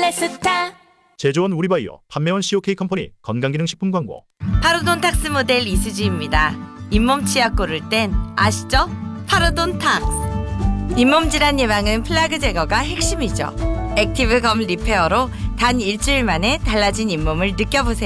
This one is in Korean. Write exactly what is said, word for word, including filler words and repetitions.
페스타. 제조원 우리바이오, 판매원 씨오케이 컴퍼니 건강기능식품 광고. 파로돈탁스 모델 이수지입니다. 잇몸 치약 고를 땐 아시죠? 파로돈탁스. 잇몸 질환 예방은 플라그 제거가 핵심이죠. 액티브 검 리페어로 단 일주일 만에 달라진 잇몸을 느껴보세요.